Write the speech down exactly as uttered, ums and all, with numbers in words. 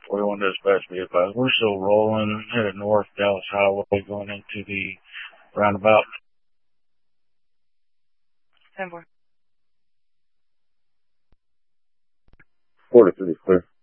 forty-one dispatch, be advised. We're still rolling, headed north, Dallas Highway, going into the roundabout. ten four. four to three, clear.